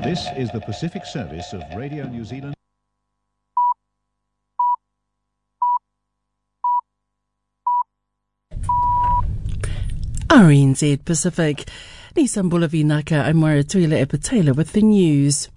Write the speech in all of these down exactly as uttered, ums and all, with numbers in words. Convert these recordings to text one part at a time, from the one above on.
This is the Pacific Service of Radio New Zealand. R N Z Pacific. Nisan Bulavinaka, I'm Moira Tuila Epatela with the news.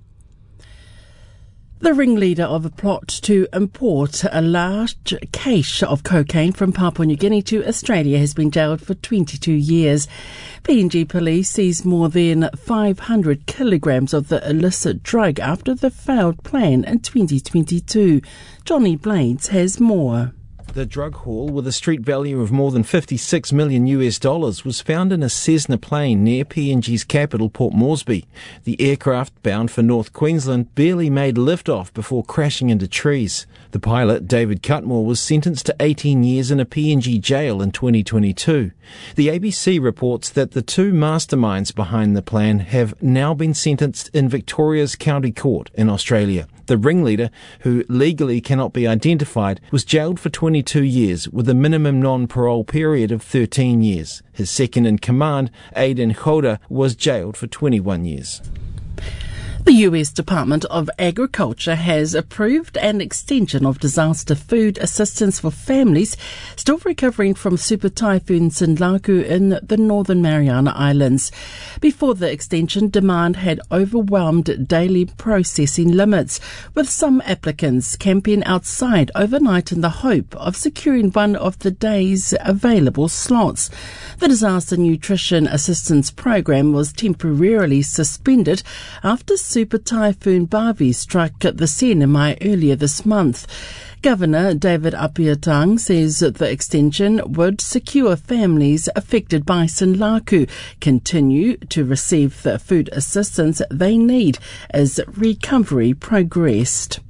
The ringleader of a plot to import a large cache of cocaine from Papua New Guinea to Australia has been jailed for twenty-two years. P N G police seized more than five hundred kilograms of the illicit drug after the failed plan in twenty twenty-two. Johnny Blades has more. The drug haul, with a street value of more than fifty-six million U S dollars, was found in a Cessna plane near P N G's capital, Port Moresby. The aircraft, bound for North Queensland, barely made liftoff before crashing into trees. The pilot, David Cutmore, was sentenced to eighteen years in a P N G jail in twenty twenty-two. The A B C reports that the two masterminds behind the plan have now been sentenced in Victoria's County Court in Australia. The ringleader, who legally cannot be identified, was jailed for twenty-two years with a minimum non-parole period of thirteen years. His second-in-command, Aidan Khoda, was jailed for twenty-one years. The U S Department of Agriculture has approved an extension of disaster food assistance for families still recovering from Super Typhoon Sinlaku in the Northern Mariana Islands. Before the extension, demand had overwhelmed daily processing limits, with some applicants camping outside overnight in the hope of securing one of the day's available slots. The Disaster Nutrition Assistance Program was temporarily suspended after Super Typhoon Barbie struck the Senamai earlier this month. Governor David Apiatang says that the extension would secure families affected by Sinlaku continue to receive the food assistance they need as recovery progressed.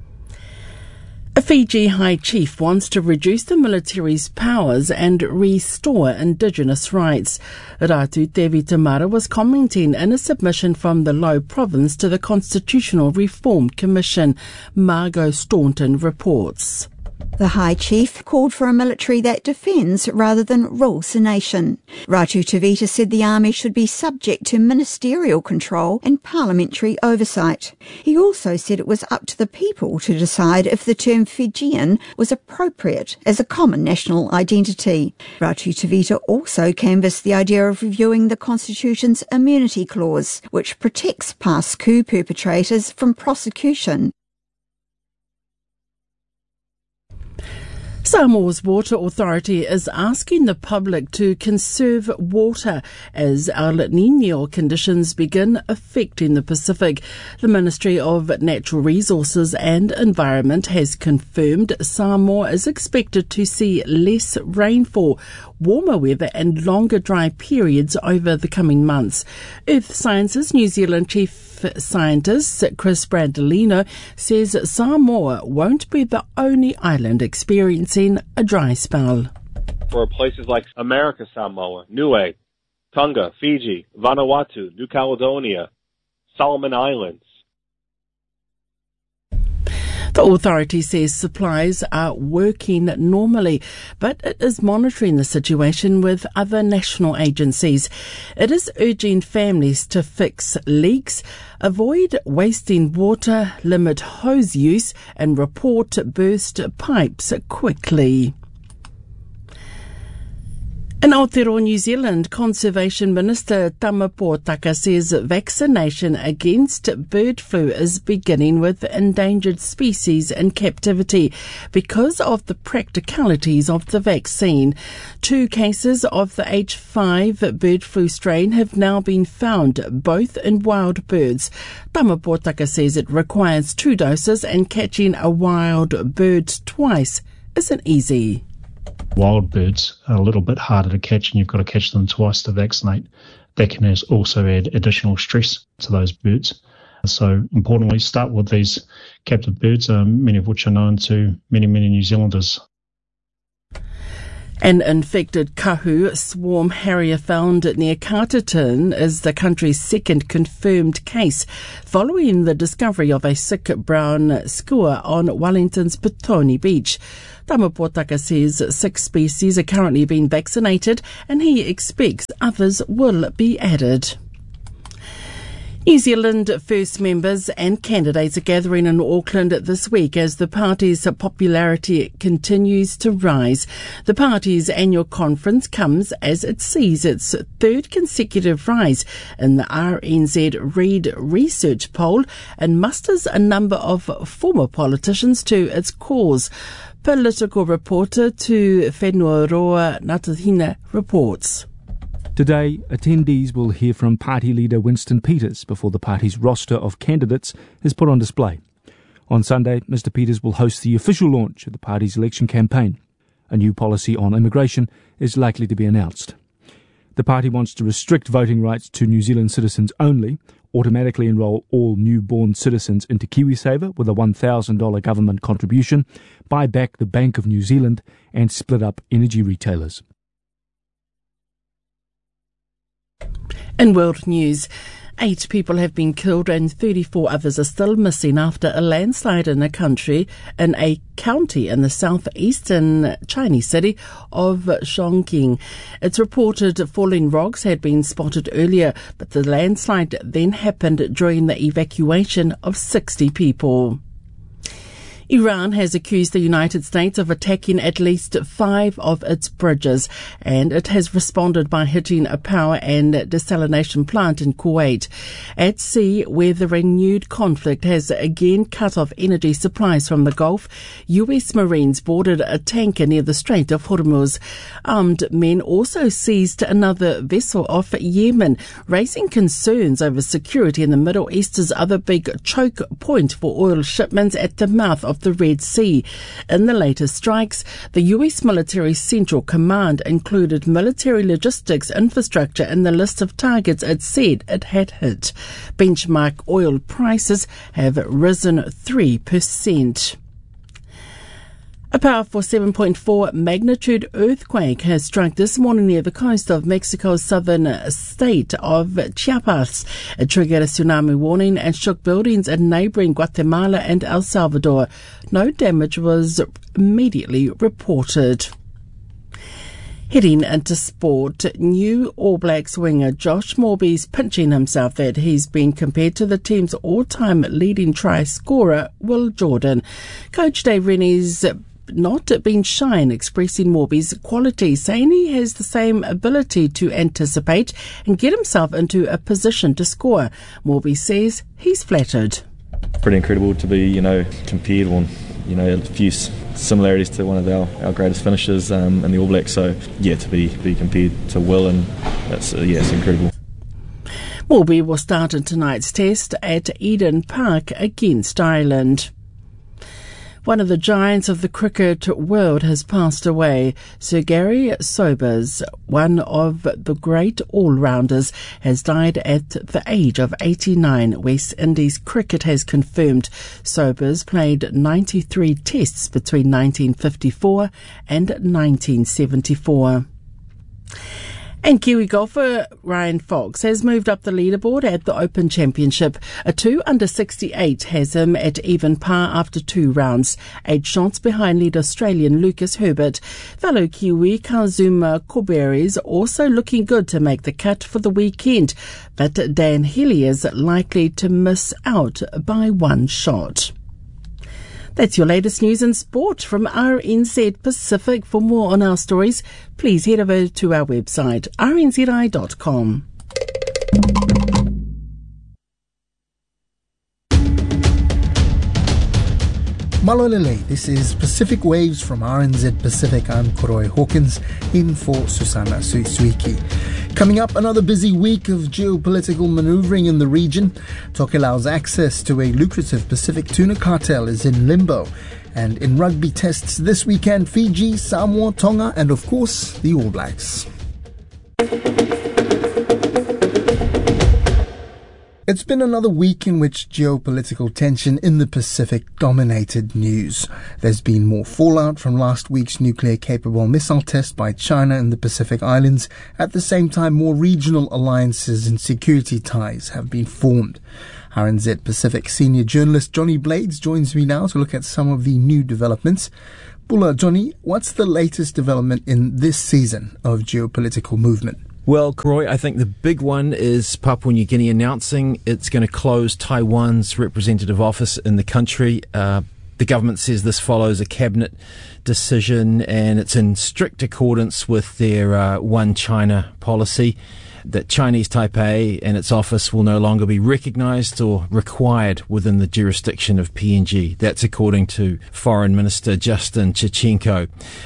A Fiji High Chief wants to reduce the military's powers and restore indigenous rights. Ratu Devi Tamara was commenting in a submission from the Low Province to the Constitutional Reform Commission. Margot Staunton reports. The High Chief called for a military that defends rather than rules the nation. Ratu Tavita said the army should be subject to ministerial control and parliamentary oversight. He also said it was up to the people to decide if the term Fijian was appropriate as a common national identity. Ratu Tavita also canvassed the idea of reviewing the Constitution's immunity clause, which protects past coup perpetrators from prosecution. Samoa's Water Authority is asking the public to conserve water as El Niño conditions begin affecting the Pacific. The Ministry of Natural Resources and Environment has confirmed Samoa is expected to see less rainfall, warmer weather and longer dry periods over the coming months. Earth Sciences New Zealand Chief Scientist Chris Brandolino says Samoa won't be the only island experiencing a dry spell. For places like America Samoa, Niue, Tonga, Fiji, Vanuatu, New Caledonia, Solomon Islands. The authority says supplies are working normally, but it is monitoring the situation with other national agencies. It is urging families to fix leaks, avoid wasting water, limit hose use, and report burst pipes quickly. In Aotearoa, New Zealand, Conservation Minister Tama Potaka says vaccination against bird flu is beginning with endangered species in captivity because of the practicalities of the vaccine. Two cases of the H five bird flu strain have now been found, both in wild birds. Tama Potaka says it requires two doses and catching a wild bird twice isn't easy. Wild birds are a little bit harder to catch and you've got to catch them twice to vaccinate. That can also add additional stress to those birds. So importantly, start with these captive birds, um, many of which are known to many, many New Zealanders. An infected kahu swarm harrier found near Carterton is the country's second confirmed case, following the discovery of a sick brown skua on Wellington's Petone Beach. Tama Potaka says six species are currently being vaccinated and he expects others will be added. New Zealand First members and candidates are gathering in Auckland this week as the party's popularity continues to rise. The party's annual conference comes as it sees its third consecutive rise in the R N Z Reid Research poll and musters a number of former politicians to its cause. Political reporter to Whenua Roa Natahina reports. Today, attendees will hear from party leader Winston Peters before the party's roster of candidates is put on display. On Sunday, Mister Peters will host the official launch of the party's election campaign. A new policy on immigration is likely to be announced. The party wants to restrict voting rights to New Zealand citizens only, automatically enrol all newborn citizens into KiwiSaver with a one thousand dollars government contribution, buy back the Bank of New Zealand, and split up energy retailers. In world news, eight people have been killed and thirty-four others are still missing after a landslide in a country in a county in the southeastern Chinese city of Chongqing. It's reported falling rocks had been spotted earlier, but the landslide then happened during the evacuation of sixty people. Iran has accused the United States of attacking at least five of its bridges, and it has responded by hitting a power and desalination plant in Kuwait. At sea, where the renewed conflict has again cut off energy supplies from the Gulf, U S Marines boarded a tanker near the Strait of Hormuz. Armed men also seized another vessel off Yemen, raising concerns over security in the Middle East's other big choke point for oil shipments at the mouth of the Red Sea. In the latest strikes, the U S military Central Command included military logistics infrastructure in the list of targets it said it had hit. Benchmark oil prices have risen three percent. A powerful seven point four magnitude earthquake has struck this morning near the coast of Mexico's southern state of Chiapas. It triggered a tsunami warning and shook buildings in neighbouring Guatemala and El Salvador. No damage was immediately reported. Heading into sport, new All Blacks winger Josh Morby's pinching himself that he's been compared to the team's all-time leading try scorer, Will Jordan. Coach Dave Rennie's not been shy in expressing Morby's qualities, saying he has the same ability to anticipate and get himself into a position to score. Morby says he's flattered. Pretty incredible to be, you know, compared on, you know, a few similarities to one of our, our greatest finishers um, in the All Blacks. So, yeah, to be, be compared to Will, and that's, uh, yeah, it's incredible. Morby will start in tonight's test at Eden Park against Ireland. One of the giants of the cricket world has passed away. Sir Gary Sobers, one of the great all-rounders, has died at the age of eighty-nine. West Indies cricket has confirmed. Sobers played ninety-three tests between nineteen fifty-four and nineteen seventy-four. And Kiwi golfer Ryan Fox has moved up the leaderboard at the Open Championship. A two under sixty-eight has him at even par after two rounds, eight shots behind lead Australian Lucas Herbert. Fellow Kiwi Kazuma Koberi is also looking good to make the cut for the weekend, but Dan Healy is likely to miss out by one shot. That's your latest news and sport from R N Z Pacific. For more on our stories, please head over to our website, r n z i dot com. Malolele, this is Pacific Waves from R N Z Pacific. I'm Koroi Hawkins, in for Susana Suisuiki. Coming up, another busy week of geopolitical maneuvering in the region. Tokelau's access to a lucrative Pacific tuna cartel is in limbo. And in rugby tests this weekend, Fiji, Samoa, Tonga, and of course, the All Blacks. It's been another week in which geopolitical tension in the Pacific dominated news. There's been more fallout from last week's nuclear-capable missile test by China in the Pacific Islands. At the same time, more regional alliances and security ties have been formed. R N Z Pacific senior journalist Johnny Blades joins me now to look at some of the new developments. Bula, Johnny, what's the latest development in this season of geopolitical movement? Well, Roy, I think the big one is Papua New Guinea announcing it's going to close Taiwan's representative office in the country. Uh, the government says this follows a cabinet decision and it's in strict accordance with their uh, One China policy, that Chinese Taipei and its office will no longer be recognised or required within the jurisdiction of P N G. That's according to Foreign Minister Justin Chichenko.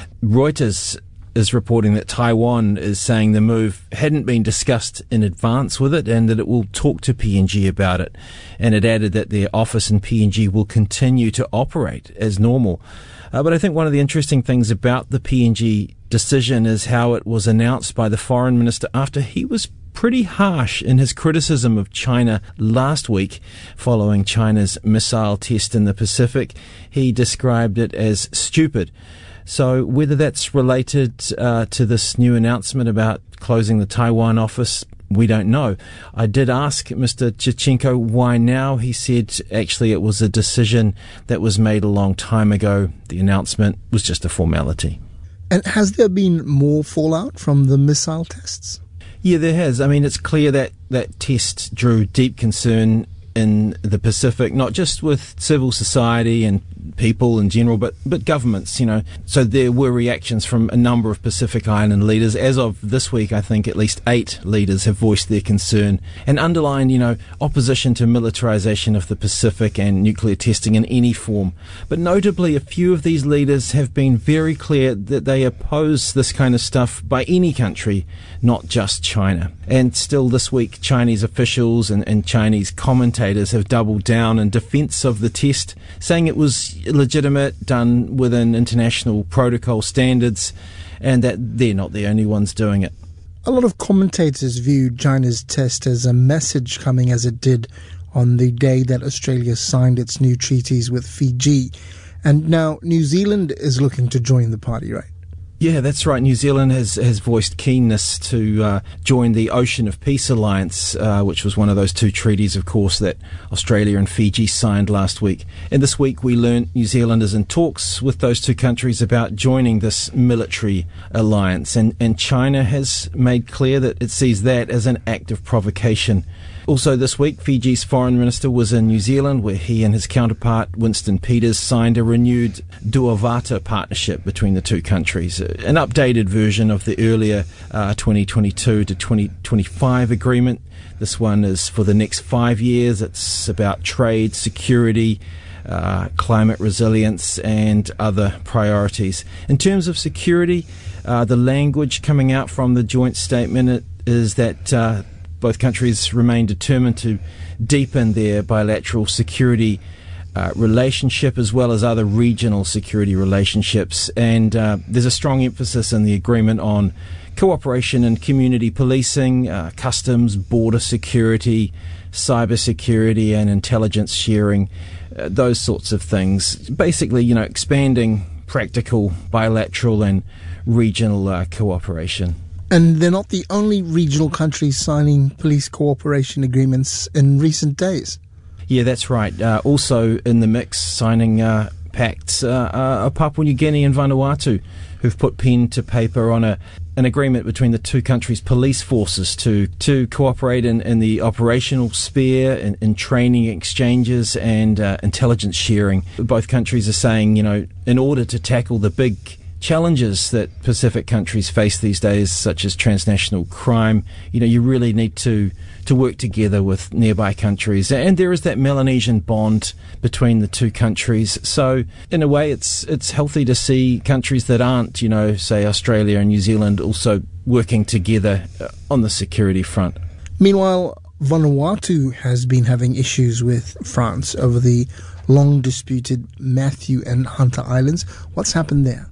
Reuters is reporting that Taiwan is saying the move hadn't been discussed in advance with it and that it will talk to P N G about it. And it added that their office in P N G will continue to operate as normal. Uh, but I think one of the interesting things about the P N G decision is how it was announced by the Foreign Minister after he was pretty harsh in his criticism of China last week following China's missile test in the Pacific. He described it as stupid. So whether that's related uh, to this new announcement about closing the Taiwan office, we don't know. I did ask Mister Chichenko why now. He said actually it was a decision that was made a long time ago. The announcement was just a formality. And has there been more fallout from the missile tests? Yeah, there has. I mean, it's clear that that test drew deep concern in the Pacific, not just with civil society and people in general, but, but governments, you know. So there were reactions from a number of Pacific Island leaders. As of this week, I think at least eight leaders have voiced their concern and underlined, you know, opposition to militarization of the Pacific and nuclear testing in any form. But notably, a few of these leaders have been very clear that they oppose this kind of stuff by any country, not just China. And still this week, Chinese officials and, and Chinese commentators have doubled down in defense of the test, saying it was legitimate, done within international protocol standards, and that they're not the only ones doing it. A lot of commentators viewed China's test as a message coming as it did on the day that Australia signed its new treaties with Fiji. And now New Zealand is looking to join the party, right? Yeah, that's right. New Zealand has, has voiced keenness to uh, join the Ocean of Peace Alliance, uh, which was one of those two treaties, of course, that Australia and Fiji signed last week. And this week we learned New Zealand is in talks with those two countries about joining this military alliance. And, and China has made clear that it sees that as an act of provocation. Also this week, Fiji's foreign minister was in New Zealand, where he and his counterpart, Winston Peters, signed a renewed Duavata partnership between the two countries, an updated version of the earlier uh, twenty twenty-two to twenty twenty-five agreement. This one is for the next five years. It's about trade, security, uh, climate resilience, and other priorities. In terms of security, uh, the language coming out from the joint statement is that uh, both countries remain determined to deepen their bilateral security uh, relationship as well as other regional security relationships. And uh, there's a strong emphasis in the agreement on cooperation in community policing, uh, customs, border security, cyber security, and intelligence sharing, uh, those sorts of things. Basically, you know, expanding practical bilateral and regional uh, cooperation. And they're not the only regional countries signing police cooperation agreements in recent days. Yeah, that's right. Uh, also in the mix, signing uh, pacts uh, are Papua New Guinea and Vanuatu, who've put pen to paper on a an agreement between the two countries' police forces to to cooperate in, in the operational sphere, in, in training exchanges and uh, intelligence sharing. Both countries are saying, you know, in order to tackle the big challenges that Pacific countries face these days, such as transnational crime, you know, you really need to to work together with nearby countries. And there is that Melanesian bond between the two countries. So in a way, it's it's healthy to see countries that aren't, you know, say Australia and New Zealand also working together on the security front. Meanwhile, Vanuatu has been having issues with France over the long disputed Matthew and Hunter Islands. What's happened there?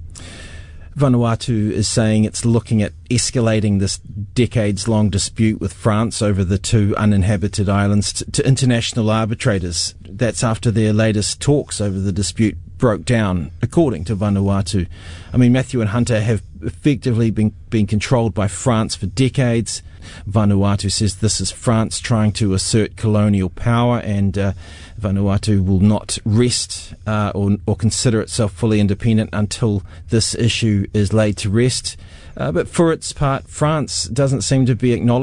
Vanuatu is saying it's looking at escalating this decades-long dispute with France over the two uninhabited islands to, to international arbitrators. That's after their latest talks over the dispute broke down, according to Vanuatu. I mean, Matthew and Hunter have effectively been, been controlled by France for decades. Vanuatu says this is France trying to assert colonial power, and uh, Vanuatu will not rest uh, or, or consider itself fully independent until this issue is laid to rest. Uh, but for its part, France doesn't seem to be acknowledging